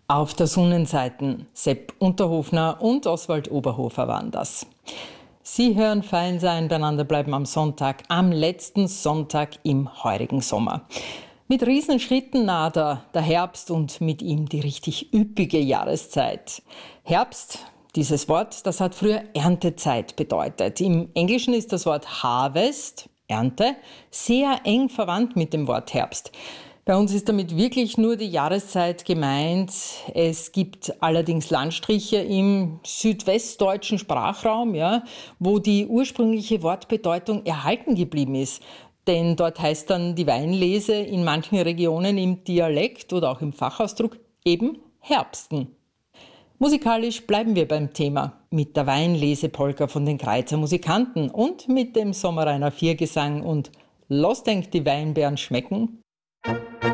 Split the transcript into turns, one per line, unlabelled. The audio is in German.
Auf der Sonnenseiten, Sepp Unterhofner und Oswald Oberhofer waren das. Sie hören Fein sein, beieinander bleiben am Sonntag, am letzten Sonntag im heurigen Sommer. Mit Riesenschritten naht der Herbst und mit ihm die richtig üppige Jahreszeit. Herbst, dieses Wort, das hat früher Erntezeit bedeutet. Im Englischen ist das Wort Harvest, Ernte, sehr eng verwandt mit dem Wort Herbst. Bei uns ist damit wirklich nur die Jahreszeit gemeint. Es gibt allerdings Landstriche im südwestdeutschen Sprachraum, ja, wo die ursprüngliche Wortbedeutung erhalten geblieben ist. Denn dort heißt dann die Weinlese in manchen Regionen im Dialekt oder auch im Fachausdruck eben Herbsten. Musikalisch bleiben wir beim Thema mit der Weinlese-Polka von den Greizer Musikanten und mit dem Sommerrainer Viergesang und Los denkt die Weinbeeren schmecken.